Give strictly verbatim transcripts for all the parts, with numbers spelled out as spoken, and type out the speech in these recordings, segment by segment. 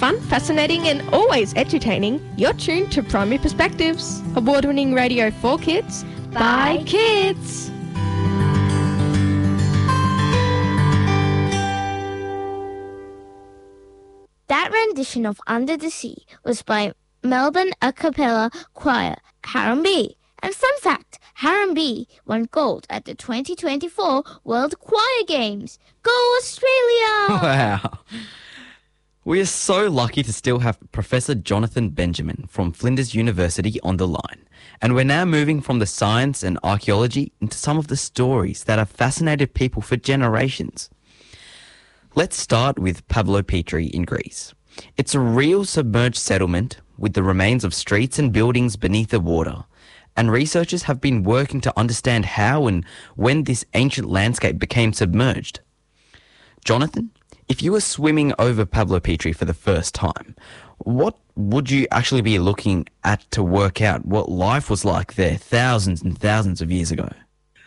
fun, fascinating and always entertaining, you're tuned to Primary Perspectives, award-winning radio for kids, by kids. That rendition of Under the Sea was by Melbourne a cappella choir Harambee. And fun fact, Harambee won gold at the twenty twenty-four World Choir Games. Go Australia! Wow. We are so lucky to still have Professor Jonathan Benjamin from Flinders University on the line. And we're now moving from the science and archaeology into some of the stories that have fascinated people for generations. Let's start with Pavlopetri in Greece. It's a real submerged settlement with the remains of streets and buildings beneath the water. And researchers have been working to understand how and when this ancient landscape became submerged. Jonathan, if you were swimming over Pavlopetri for the first time, what would you actually be looking at to work out what life was like there thousands and thousands of years ago?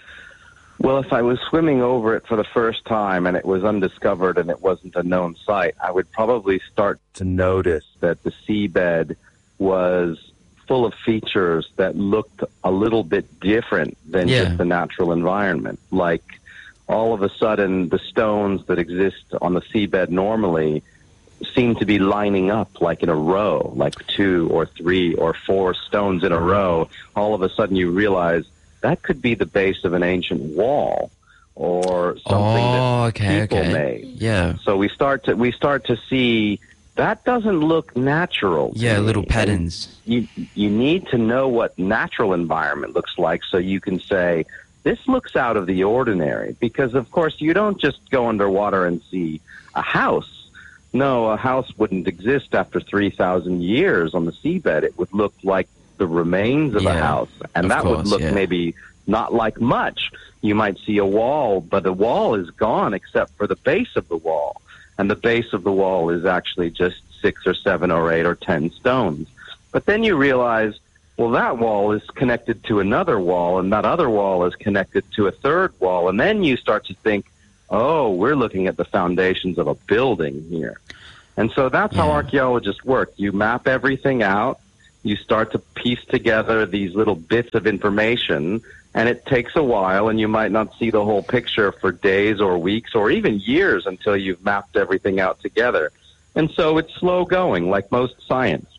Well, if I was swimming over it for the first time and it was undiscovered and it wasn't a known site, I would probably start to notice that the seabed was full of features that looked a little bit different than Yeah. just the natural environment. Like all of a sudden, the stones that exist on the seabed normally seem to be lining up like in a row, like two or three or four stones in a row. All of a sudden you realize that could be the base of an ancient wall or something Oh, that okay, people okay. made. Yeah. So we start to we start to see that doesn't look natural. to Yeah, me. little And patterns. You you need to know what natural environment looks like so you can say this looks out of the ordinary. Because of course you don't just go underwater and see a house. No, a house wouldn't exist after three thousand years on the seabed. It would look like the remains of a Yeah, house, and of that would course, look yeah. maybe not like much. You might see a wall, but the wall is gone except for the base of the wall. And the base of the wall is actually just six or seven or eight or ten stones. But then you realize, well, that wall is connected to another wall, and that other wall is connected to a third wall. And then you start to think, oh, we're looking at the foundations of a building here. And so that's how Yeah. archaeologists work. You map everything out. You start to piece together these little bits of information, and it takes a while, and you might not see the whole picture for days or weeks or even years until you've mapped everything out together. And so it's slow going, like most science.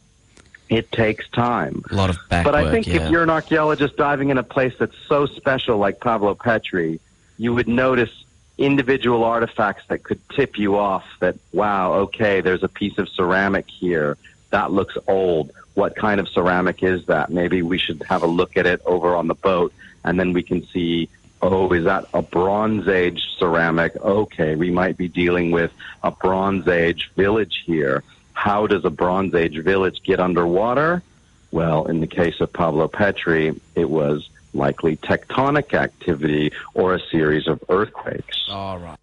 It takes time. A lot of back But I work, think yeah. if you're an archaeologist diving in a place that's so special like Pavlopetri, you would notice individual artifacts that could tip you off that, wow, okay, there's a piece of ceramic here. That looks old. What kind of ceramic is that? Maybe we should have a look at it over on the boat, and then we can see, oh, is that a Bronze Age ceramic? Okay, we might be dealing with a Bronze Age village here. How does a Bronze Age village get underwater? Well, in the case of Pavlopetri, it was likely tectonic activity or a series of earthquakes. All right.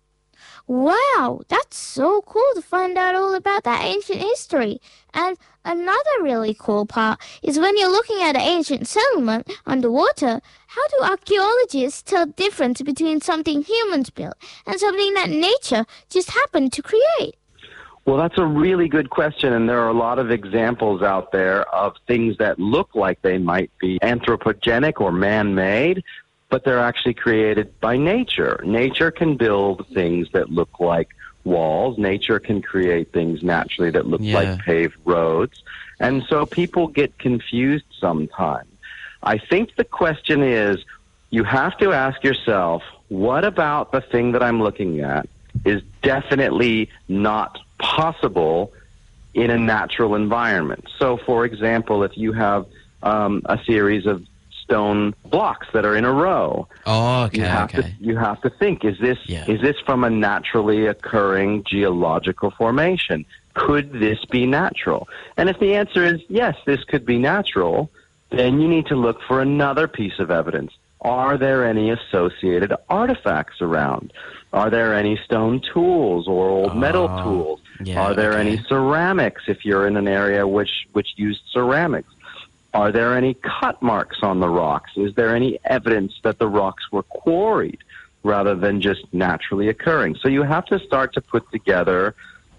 Wow, that's so cool to find out all about that ancient history. And another really cool part is when you're looking at an ancient settlement underwater, how do archaeologists tell the difference between something humans built and something that nature just happened to create? Well, that's a really good question, and there are a lot of examples out there of things that look like they might be anthropogenic or man-made, but they're actually created by nature. Nature can build things that look like walls. Nature can create things naturally that look Yeah. like paved roads. And so people get confused sometimes. I think the question is, you have to ask yourself, what about the thing that I'm looking at is definitely not possible in a natural environment? So, for example, if you have um, a series of stone blocks that are in a row, Oh, okay, you have okay. to you have to think: is this Yeah. is this from a naturally occurring geological formation? Could this be natural? And if the answer is yes, this could be natural, then you need to look for another piece of evidence. Are there any associated artifacts around? Are there any stone tools or old metal Oh, tools? yeah, Are there okay. any ceramics if you're in an area which, which used ceramics? Are there any cut marks on the rocks? Is there any evidence that the rocks were quarried rather than just naturally occurring? So you have to start to put together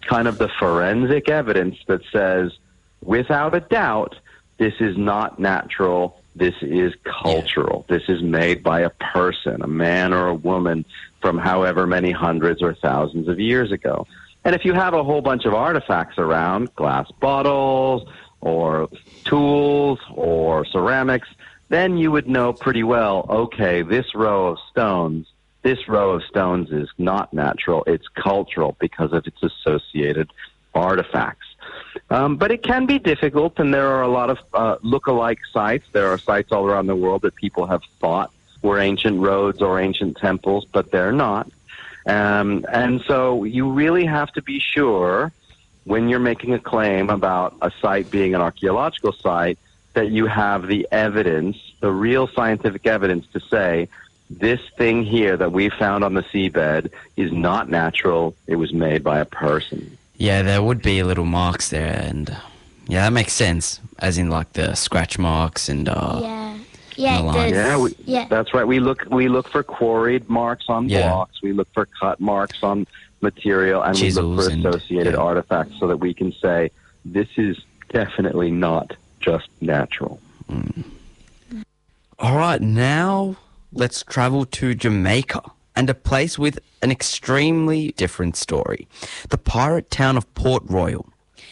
kind of the forensic evidence that says, without a doubt, this is not natural. This is cultural. Yeah. This is made by a person, a man or a woman, from however many hundreds or thousands of years ago. And if you have a whole bunch of artifacts around, glass bottles or tools or ceramics, then you would know pretty well, okay, this row of stones, this row of stones is not natural. It's cultural because of its associated artifacts. Um, but it can be difficult, and there are a lot of uh, look-alike sites. There are sites all around the world that people have thought were ancient roads or ancient temples, but they're not. Um, and so you really have to be sure when you're making a claim about a site being an archaeological site that you have the evidence, the real scientific evidence to say, this thing here that we found on the seabed is not natural. It was made by a person. Yeah, there would be little marks there, and uh, yeah, that makes sense. As in, like the scratch marks and uh, yeah, yeah, the it does. Yeah, we, yeah, that's right. We look we look for quarried marks on Yeah. blocks. We look for cut marks on material, and we look Chisels for and- associated yeah. artifacts so that we can say this is definitely not just natural. All right, now let's travel to Jamaica and a place with an extremely different story, the pirate town of Port Royal.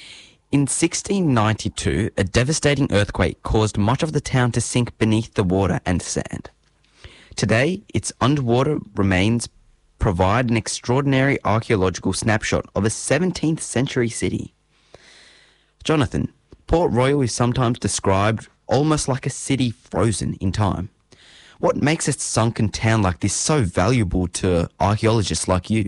In sixteen ninety-two, a devastating earthquake caused much of the town to sink beneath the water and sand. Today, its underwater remains provide an extraordinary archaeological snapshot of a seventeenth century city. Jonathan, Port Royal is sometimes described almost like a city frozen in time. What makes a sunken town like this so valuable to archaeologists like you?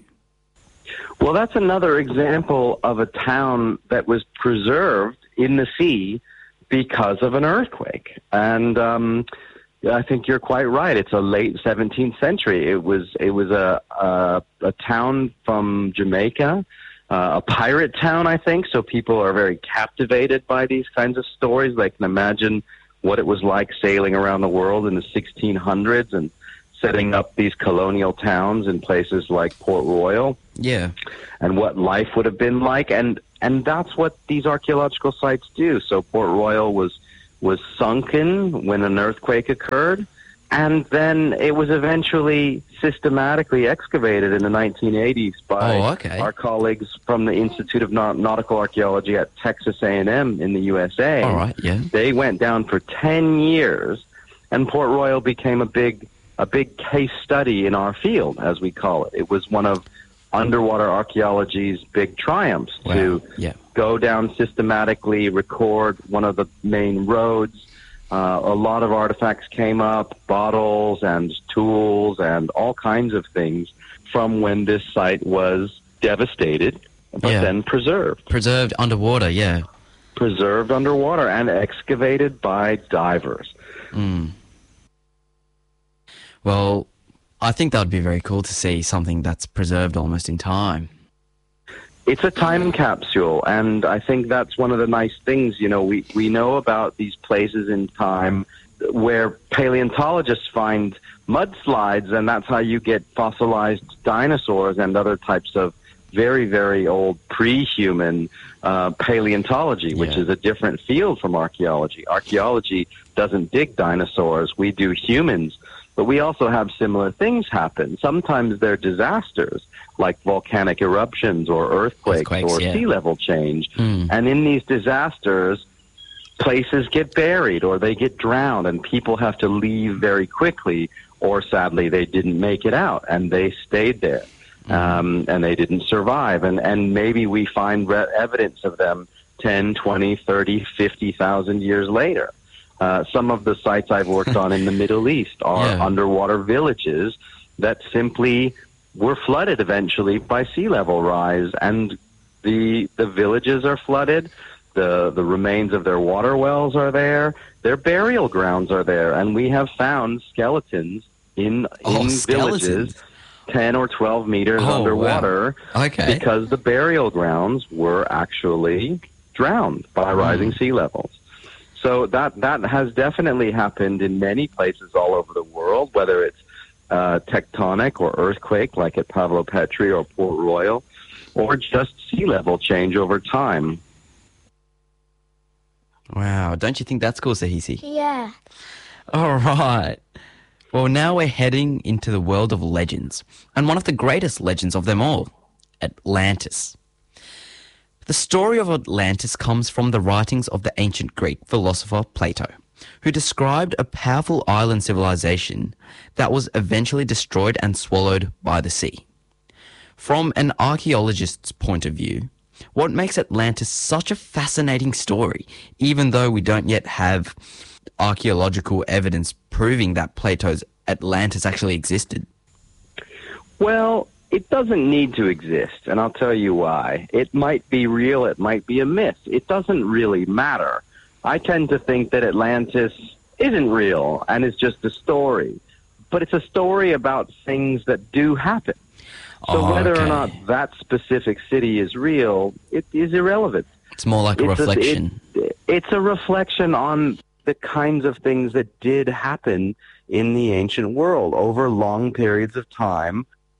Well, that's another example of a town that was preserved in the sea because of an earthquake. And um, I think you're quite right. It's a late seventeenth century. It was it was a a, a town from Jamaica, uh, a pirate town, I think. So people are very captivated by these kinds of stories. They can imagine what it was like sailing around the world in the sixteen hundreds and setting up these colonial towns in places like Port Royal. Yeah. And what life would have been like, and and that's what these archaeological sites do. So Port Royal was was sunken when an earthquake occurred, and then it was eventually systematically excavated in the nineteen eighties by Oh, okay. our colleagues from the Institute of Nau- Nautical Archaeology at Texas A and M in the U S A. All right, yeah. They went down for ten years, and Port Royal became a big a big case study in our field, as we call it. It was one of underwater archaeology's big triumphs Wow. to Yeah. go down systematically, record one of the main roads. Uh, a lot of artifacts came up, bottles and tools and all kinds of things from when this site was devastated, but Yeah. then preserved. Preserved underwater, yeah. Preserved underwater and excavated by divers. Mm. Well, I think that would be very cool to see something that's preserved almost in time. It's a time capsule, and I think that's one of the nice things. You know, we, we know about these places in time where paleontologists find mudslides, and that's how you get fossilized dinosaurs and other types of very, very old pre-human uh, paleontology, which Yeah. is a different field from archaeology. Archaeology doesn't dig dinosaurs. We do humans. But we also have similar things happen. Sometimes they're disasters, like volcanic eruptions or earthquakes, Earthquakes, or yeah. sea level change. Mm. And in these disasters, places get buried or they get drowned, and people have to leave very quickly, or sadly, they didn't make it out, and they stayed there, um, and they didn't survive. And, and maybe we find re- evidence of them ten, twenty, thirty, fifty thousand years later. Uh, some of the sites I've worked on in the Middle East are Yeah. underwater villages that simply were flooded eventually by sea level rise, and the the villages are flooded. The the remains of their water wells are there. Their burial grounds are there, and we have found skeletons in Oh, in skeletons. villages ten or twelve meters Oh, underwater wow. Okay. because the burial grounds were actually drowned by rising sea levels. So that that has definitely happened in many places all over the world, whether it's uh, tectonic or earthquake, like at Pavlo Petri or Port Royal, or just sea level change over time. Wow, don't you think that's cool, Sahisi? Yeah. All right. Well, now we're heading into the world of legends, and one of the greatest legends of them all, Atlantis. The story of Atlantis comes from the writings of the ancient Greek philosopher Plato, who described a powerful island civilization that was eventually destroyed and swallowed by the sea. From an archaeologist's point of view, what makes Atlantis such a fascinating story, even though we don't yet have archaeological evidence proving that Plato's Atlantis actually existed? Well, it doesn't need to exist, and I'll tell you why. It might be real, it might be a myth. It doesn't really matter. I tend to think that Atlantis isn't real and is just a story, but it's a story about things that do happen. So Oh, whether or okay. not that specific city is real, it is irrelevant. It's more like a It's reflection. it- it's a reflection on the kinds of things that did happen in the ancient world over long periods of time.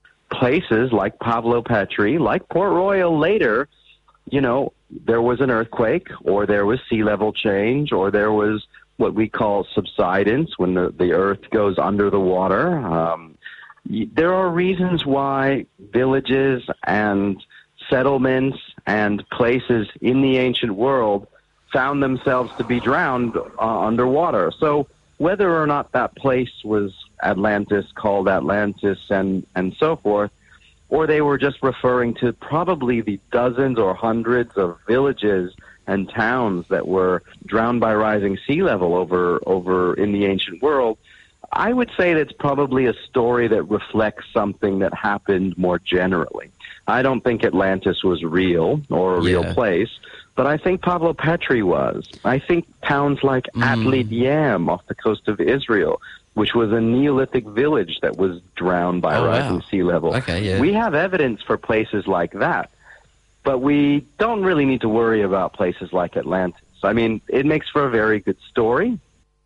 Places like Pavlopetri, like Port Royal later, you know, there was an earthquake, or there was sea level change, or there was what we call subsidence, when the, the earth goes under the water. Um, y- there are reasons why villages and settlements and places in the ancient world found themselves to be drowned uh, underwater. So whether or not that place was Atlantis, called Atlantis, and, and so forth, or they were just referring to probably the dozens or hundreds of villages and towns that were drowned by rising sea level over, over in the ancient world, I would say that's probably a story that reflects something that happened more generally. I don't think Atlantis was real or a Yeah. real place, but I think Pavlopetri was. I think towns like Mm. Atli Yam off the coast of Israel, which was a Neolithic village that was drowned by Oh, rising wow. sea level. Okay, yeah. We have evidence for places like that, but we don't really need to worry about places like Atlantis. I mean, it makes for a very good story,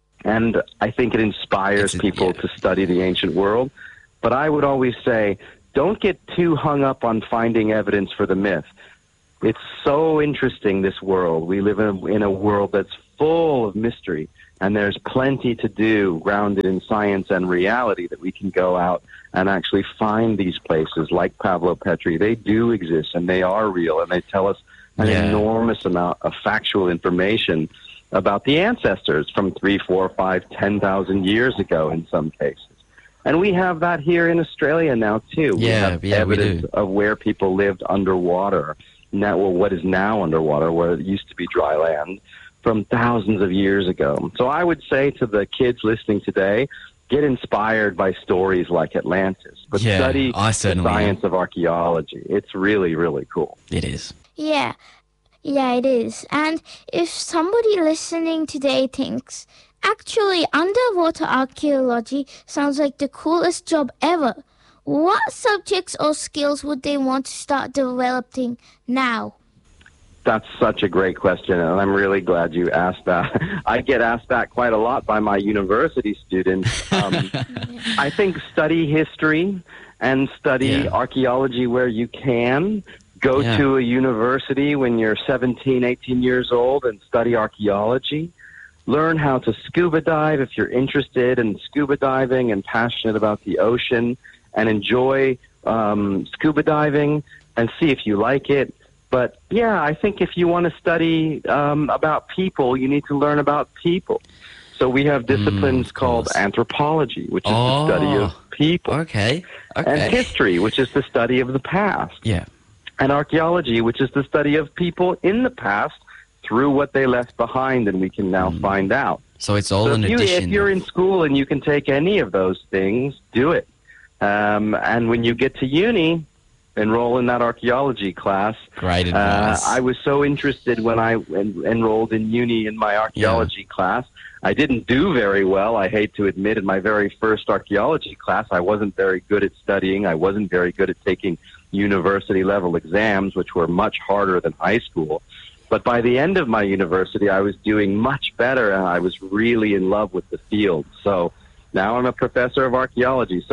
and I think it inspires It's a- people yeah. to study the ancient world. But I would always say, don't get too hung up on finding evidence for the myth. It's so interesting, this world. We live in a, in a world that's full of mystery, and there's plenty to do grounded in science and reality that we can go out and actually find these places like Pavlopetri. They do exist, and they are real, and they tell us an Yeah. enormous amount of factual information about the ancestors from three, four, five, ten thousand years ago in some cases. And we have that here in Australia now, too. we Yeah, have yeah, we evidence do. of where people lived underwater, now, well, what is now underwater, where it used to be dry land, from thousands of years ago. So I would say to the kids listening today, get inspired by stories like Atlantis, but Yeah, study I the certainly science of archaeology. It's really, really cool. It is. Yeah. Yeah, it is. And if somebody listening today thinks, actually, underwater archaeology sounds like the coolest job ever, what subjects or skills would they want to start developing now? That's such a great question, and I'm really glad you asked that. I get asked that quite a lot by my university students. Um, I think study history and study Yeah. archaeology where you can. Go Yeah. to a university when you're seventeen, eighteen years old and study archaeology. Learn how to scuba dive if you're interested in scuba diving and passionate about the ocean, and enjoy um, scuba diving and see if you like it. But, yeah, I think if you want to study um, about people, you need to learn about people. So we have disciplines of called course. anthropology, which is Oh. the study of people, Okay. Okay. and history, which is the study of the past, Yeah. and archaeology, which is the study of people in the past through what they left behind, and we can now find out. So it's all So an if, you, addition. if you're of- in school and you can take any of those things, do it. Um, and when you get to uni, enroll in that archaeology class. Great Uh, advice. I was so interested when I en- enrolled in uni in my archaeology class. I didn't do very well, I hate to admit, in my very first archaeology class. I wasn't very good at studying. I wasn't very good at taking university-level exams, which were much harder than high school. But by the end of my university, I was doing much better, and I was really in love with the field. So now I'm a professor of archaeology. So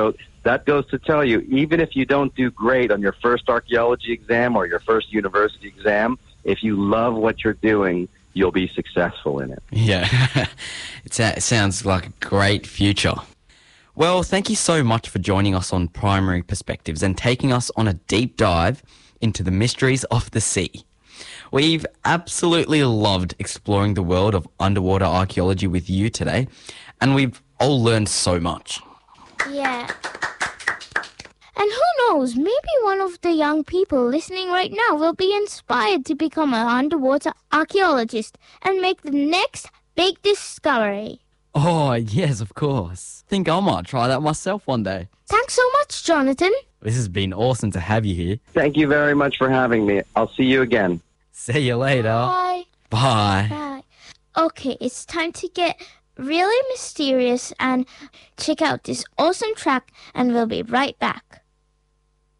that goes to tell you, even if you don't do great on your first archaeology exam or your first university exam, if you love what you're doing, you'll be successful in it. Yeah, it, sa- it sounds like a great future. Well, thank you so much for joining us on Primary Perspectives and taking us on a deep dive into the mysteries of the sea. We've absolutely loved exploring the world of underwater archaeology with you today, and we've all learned so much. Yeah. And who knows, maybe one of the young people listening right now will be inspired to become an underwater archaeologist and make the next big discovery. Oh, yes, of course. Think I might try that myself one day. Thanks so much, Jonathan. This has been awesome to have you here. Thank you very much for having me. I'll see you again. See you later. Bye. Bye. Bye. Okay, it's time to get really mysterious and check out this awesome track, and we'll be right back.